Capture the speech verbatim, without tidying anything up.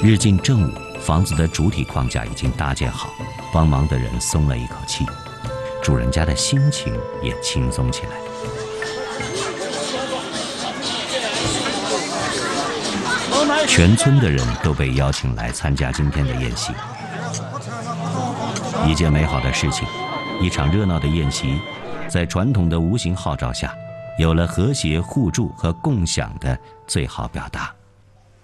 日近正午，房子的主体框架已经搭建好，帮忙的人松了一口气，主人家的心情也轻松起来。全村的人都被邀请来参加今天的宴席，一件美好的事情，一场热闹的宴席，在传统的无形号召下，有了和谐互助和共享的最好表达。